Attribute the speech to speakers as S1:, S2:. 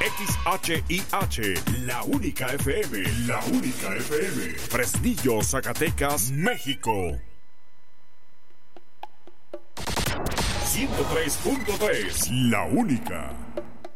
S1: XHIH, la única FM, la única FM. Fresnillo, Zacatecas, México. 103.3, la única.